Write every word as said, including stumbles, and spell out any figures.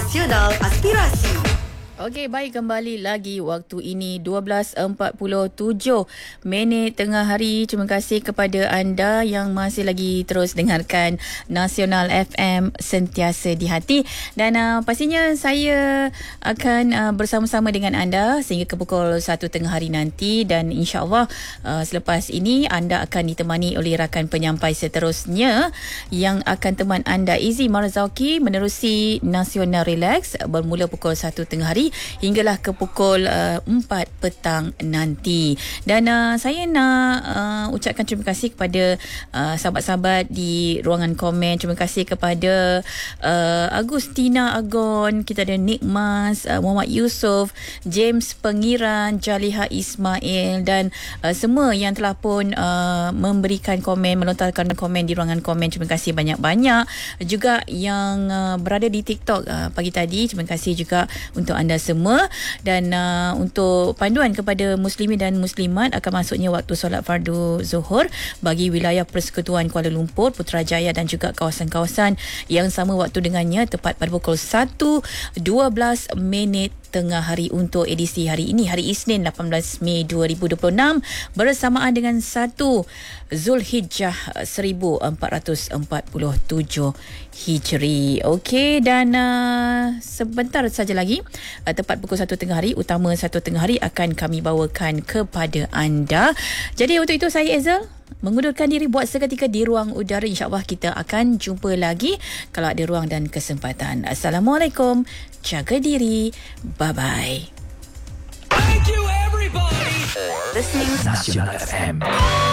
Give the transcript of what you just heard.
Nasional Aspirasi. Okey, baik, kembali lagi waktu ini dua belas empat puluh tujuh minit tengah hari. Terima kasih kepada anda yang masih lagi terus dengarkan Nasional F M, sentiasa di hati. Dan uh, pastinya saya akan uh, bersama-sama dengan anda sehingga ke pukul satu tengah hari nanti. Dan insya-Allah uh, selepas ini anda akan ditemani oleh rakan penyampai seterusnya yang akan teman anda, Izzy Marzauki, menerusi Nasional Relax bermula pukul satu tengah hari hinggalah ke pukul uh, empat petang nanti. Dan uh, saya nak uh, ucapkan terima kasih kepada uh, sahabat-sahabat di ruangan komen. Terima kasih kepada uh, Agustina Agon, kita ada Nick Mas, uh, Muhammad Yusof, James Pengiran, Jaliha Ismail dan uh, semua yang telah pun uh, memberikan komen, melontarkan komen di ruangan komen. Terima kasih banyak-banyak. Juga yang uh, berada di TikTok uh, pagi tadi, terima kasih juga untuk anda semua. Dan uh, untuk panduan kepada muslimin dan muslimat akan masuknya waktu solat fardu zuhur bagi wilayah Persekutuan Kuala Lumpur, Putrajaya dan juga kawasan-kawasan yang sama waktu dengannya tepat pada pukul satu dua belas minit tengah hari untuk edisi hari ini, hari Isnin lapan belas Mei dua ribu dua puluh enam, bersamaan dengan satu Zulhijjah seribu empat ratus empat puluh tujuh Hijri. Okey, dan uh, sebentar saja lagi uh, tepat pukul satu tengah hari, utama satu tengah hari akan kami bawakan kepada anda. Jadi untuk itu saya Ezel mengundurkan diri buat seketika di ruang udara. InsyaAllah kita akan jumpa lagi kalau ada ruang dan kesempatan. Assalamualaikum, jaga diri, bye-bye. Thank you everybody. Listening Nasional F M.